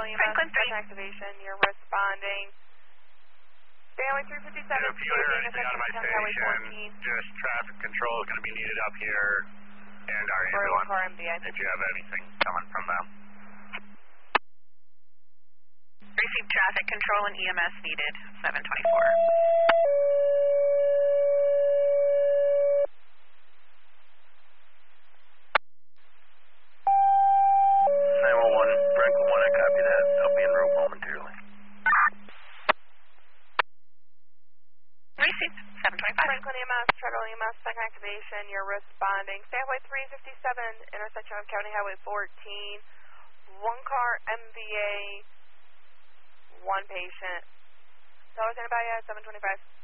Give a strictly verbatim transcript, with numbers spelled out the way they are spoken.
Federal E M S, Franklin three. activation, you're responding. Stanley three fifty-seven, If you hear anything out of my County Highway station, fourteen. just traffic control is going to be needed up here, and our Royal car ambulance, M D I. if you have anything coming from them. Received traffic control and E M S needed, seven twenty-four. nine one one, Franklin one, I copy that. I'll be en route momentarily. Received, seven twenty-five. Franklin E M S, Federal E M S, second activation, you're responding. Stanley three fifty-seven, intersection of County Highway fourteen. One car M V A, one patient. Dollar standby at seven twenty-five.